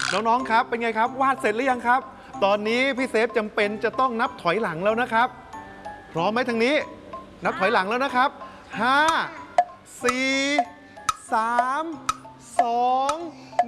น้องๆครับเป็นไงครับวาดเสร็จหรือยังครับตอนนี้พี่เซฟจำเป็นจะต้องนับถอยหลังแล้วนะครับพร้อมไหมทางนี้นับถอยหลังแล้วนะครับ5 4 3 2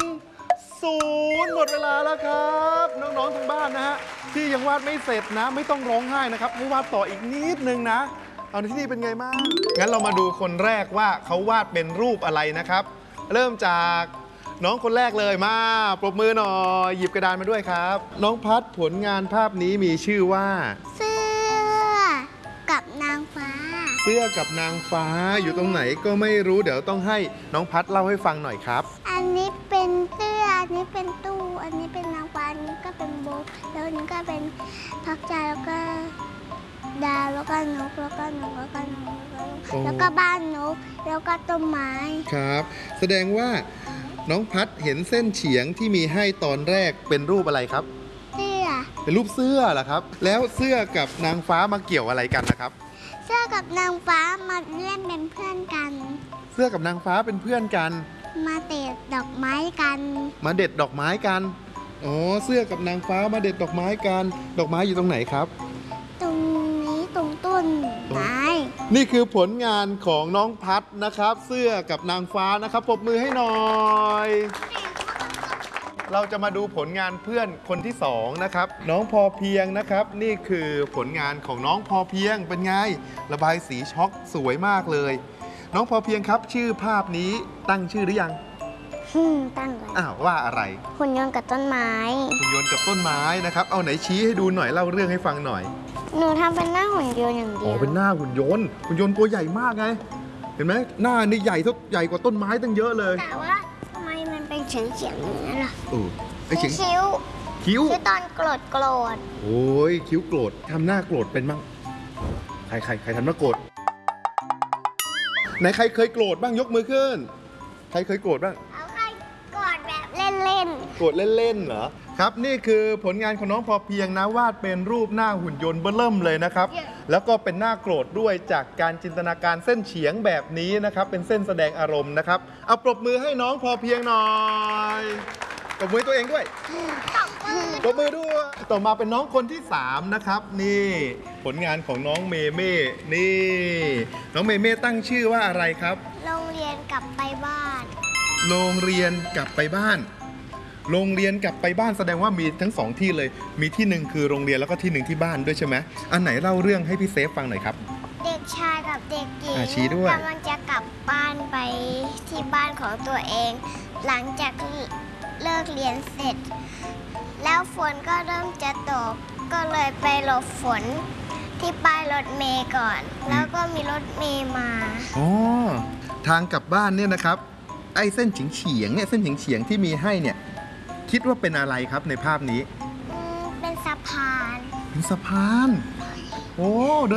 1 0หมดเวลาแล้วครับน้องๆทางบ้านนะฮะที่ยังวาดไม่เสร็จนะไม่ต้องร้องไห้นะครับให้วาดต่ออีกนิดนึงนะเอาที่นี่เป็นไงบ้างงั้นเรามาดูคนแรกว่าเขาวาดเป็นรูปอะไรนะครับเริ่มจากน้องคนแรกเลยมาปรบมือหน่อยหยิบกระดานมาด้วยครับน้องพัดผลงานภาพนี้มีชื่อว่าเสื้อกับนางฟ้าเสื้อกับนางฟ้าอยู่ตรงไหนก็ไม่รู้เดี๋ยวต้องให้น้องพัดเล่าให้ฟังหน่อยครับอันนี้เป็นเสื้ออันนี้เป็นตู้อันนี้เป็นนางฟ้าอันนี้ก็เป็นโบว์แล้วอันนี้ก็เป็นพักใจแล้วก็ดาวแล้วก็นกแล้วก็นกแล้วก็นกแล้วก็บ้านนกแล้วก็ต้นไม้ครับแสดงว่าน้องพัดเห็นเส้นเฉียงที่มีให้ตอนแรกเป็นรูปอะไรครับเสื้อเป็นรูปเสื้อเหรอครับแล้วเสื้อกับนางฟ้ามาเกี่ยวอะไรกันนะครับเสื้อกับนางฟ้ามาเล่นเป็นเพื่อนกันเสื้อกับนางฟ้าเป็นเพื่อนกันมาเด็ดดอกไม้กันมาเด็ดดอกไม้กันอ๋อเสื้อกับนางฟ้ามาเด็ดดอกไม้กันดอกไม้อยู่ตรงไหนครับตรงนี้ตรงต้นไม้นี่คือผลงานของน้องพัดนะครับเสื้อกับนางฟ้านะครับปรบมือให้หน่อยเราจะมาดูผลงานเพื่อนคนที่2นะครับน้องพอเพียงนะครับนี่คือผลงานของน้องพอเพียงเป็นไงระบายสีช็อกสวยมากเลยน้องพอเพียงครับชื่อภาพนี้ตั้งชื่อหรือยังตั้งเลยว่าอะไรหุ่นยนต์กับต้นไม้หุ่นยนต์กับต้นไม้นะครับเอาไหนชี้ให้ดูหน่อยเล่าเรื่องให้ฟังหน่อยหนูทำเป็นหน้าหุ่นยนต์อย่างเดียวเป็นหน้าหุ่นยนต์ตัวใหญ่มากไงเห็นไหมหน้านี่ใหญ่กว่าต้นไม้ตั้งเยอะเลยแต่ว่าทำไมมันเป็นเฉียงอย่างนี้ล่ะไอ้เฉียงคิ้วตอนโกรธโอ้ยคิ้วโกรธทำหน้าโกรธเป็นมั้งใครทำหน้าโกรธไหนใครเคยโกรธบ้างยกมือขึ้นใครเคยโกรธบ้างเอาใครโกรธแบบเล่นโกรธเล่นเหรอครับนี่คือผลงานของน้องพอเพียงนะวาดเป็นรูปหน้าหุ่นยนต์เบ้อเริ่มเลยนะครับแล้วก็เป็นหน้าโกรธด้วยจากการจินตนาการเส้นเฉียงแบบนี้นะครับเป็นเส้นแสดงอารมณ์นะครับเอาปรบมือให้น้องพอเพียงหน่อยปรบมือตัวเองด้วยปรบมือด้วยต่อมาเป็นน้องคนที่3นะครับนี่ผลงานของน้องเมเม่นี่น้องเมเม่ตั้งชื่อว่าอะไรครับโรงเรียนกลับไปบ้านโรงเรียนกลับไปบ้านโรงเรียนกลับไปบ้านแสดงว่ามีทั้ง2ที่เลยมีที่หนึ่งคือโรงเรียนแล้วก็ที่หนึ่งที่บ้านด้วยใช่ไหมอันไหนเล่าเรื่องให้พี่เซฟฟังหน่อยครับเด็กชายกับเด็กหญิงชี้ด้วยกำลังจะกลับบ้านไปที่บ้านของตัวเองหลังจากเลิกเรียนเสร็จแล้วฝนก็เริ่มจะตกก็เลยไปหลบฝนที่ป้ายรถเมล์ก่อนแล้วก็มีรถเมล์มาทางกลับบ้านเนี่ยนะครับไอ้เส้นเฉียงเนี่ยเส้นเฉียงที่มีให้เนี่ยคิดว่าเป็นอะไรครับในภาพนี้เป็นสะพานโอ้